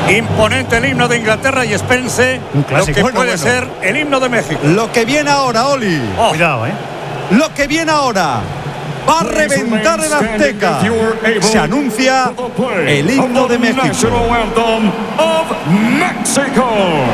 Imponente el himno de Inglaterra y espérense lo que puede ser el himno de México. Lo que viene ahora, Oli. Cuidado, Lo que viene ahora. Va a reventar el Azteca. Se anuncia el himno de México.